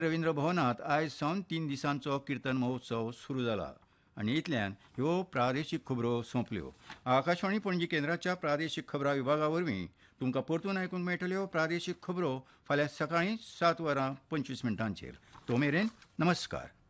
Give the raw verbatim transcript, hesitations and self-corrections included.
रवींद्र भवनात आयज सावन तीन दिसांचो कीर्तन महोत्सव सुरू जाला आनी इतल्यान ह्यो प्रादेशीक खबरो सोंपल्यो. आकाशवाणी पणजी केंद्राच्या प्रादेशीक खबरां विभागा वरवीं तुमकां परतून आयकूंक मेळटल्यो प्रादेशीक खबरो फाल्यां सकाळीं सात वरां पंचवीस मिनटांचेर. तो मेरेन नमस्कार.